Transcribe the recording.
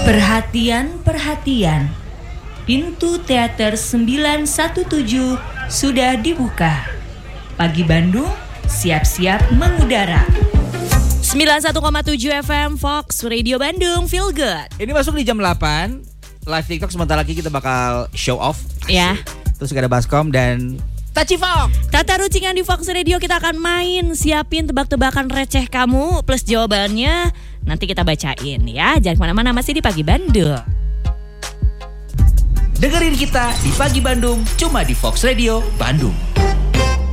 Perhatian, perhatian. Pintu teater 917 sudah dibuka. Pagi Bandung siap-siap mengudara. 91,7 FM Fox Radio Bandung, feel good. Ini masuk di jam 8. Live TikTok sebentar lagi kita bakal show off. Ya. Terus juga ada Baskom dan Taci Fox. Tata Rucingan di Fox Radio kita akan main. Siapin tebak-tebakan receh kamu plus jawabannya nanti kita bacain ya. Jangan kemana-mana, masih di Pagi Bandung. Dengerin kita di Pagi Bandung cuma di Fox Radio Bandung.